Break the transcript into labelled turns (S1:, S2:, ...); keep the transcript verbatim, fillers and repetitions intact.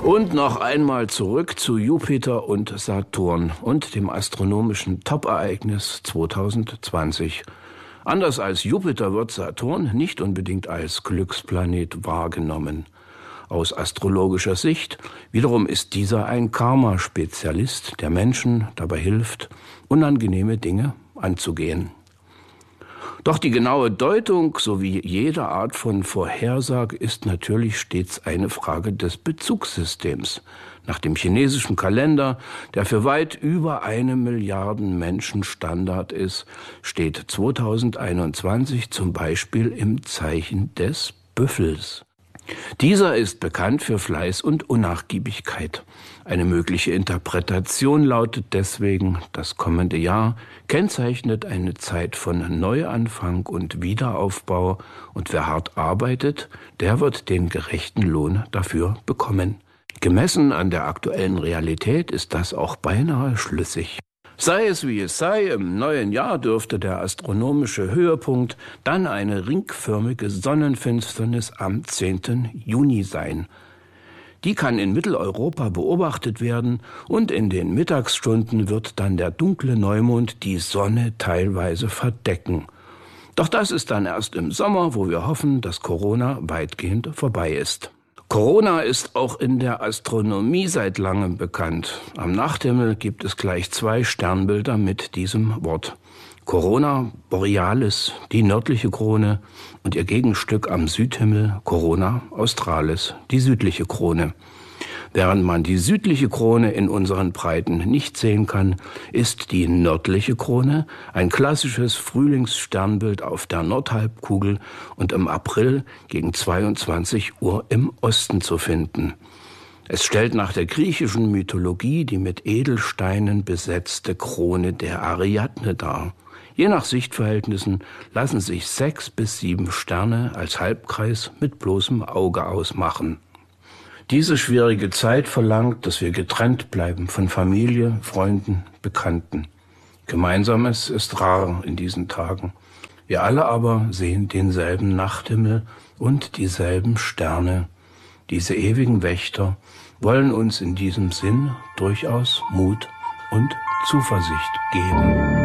S1: Und noch einmal zurück zu Jupiter und Saturn und dem astronomischen Top-Ereignis zweitausendzwanzig. Anders als Jupiter wird Saturn nicht unbedingt als Glücksplanet wahrgenommen. Aus astrologischer Sicht wiederum ist dieser ein Karma-Spezialist, der Menschen dabei hilft, unangenehme Dinge anzugehen. Doch die genaue Deutung sowie jede Art von Vorhersage ist natürlich stets eine Frage des Bezugssystems. Nach dem chinesischen Kalender, der für weit über eine Milliarde Menschen Standard ist, steht zweitausendeinundzwanzig zum Beispiel im Zeichen des Büffels. Dieser ist bekannt für Fleiß und Unnachgiebigkeit. Eine mögliche Interpretation lautet deswegen, das kommende Jahr kennzeichnet eine Zeit von Neuanfang und Wiederaufbau, und wer hart arbeitet, der wird den gerechten Lohn dafür bekommen. Gemessen an der aktuellen Realität ist das auch beinahe schlüssig. Sei es wie es sei, im neuen Jahr dürfte der astronomische Höhepunkt dann eine ringförmige Sonnenfinsternis am zehnten Juni sein. Die kann in Mitteleuropa beobachtet werden und in den Mittagsstunden wird dann der dunkle Neumond die Sonne teilweise verdecken. Doch das ist dann erst im Sommer, wo wir hoffen, dass Corona weitgehend vorbei ist. Corona ist auch in der Astronomie seit langem bekannt. Am Nachthimmel gibt es gleich zwei Sternbilder mit diesem Wort. Corona Borealis, die nördliche Krone, und ihr Gegenstück am Südhimmel Corona Australis, die südliche Krone. Während man die südliche Krone in unseren Breiten nicht sehen kann, ist die nördliche Krone ein klassisches Frühlingssternbild auf der Nordhalbkugel und im April gegen zweiundzwanzig Uhr im Osten zu finden. Es stellt nach der griechischen Mythologie die mit Edelsteinen besetzte Krone der Ariadne dar. Je nach Sichtverhältnissen lassen sich sechs bis sieben Sterne als Halbkreis mit bloßem Auge ausmachen. Diese schwierige Zeit verlangt, dass wir getrennt bleiben von Familie, Freunden, Bekannten. Gemeinsames ist rar in diesen Tagen. Wir alle aber sehen denselben Nachthimmel und dieselben Sterne. Diese ewigen Wächter wollen uns in diesem Sinn durchaus Mut und Zuversicht geben.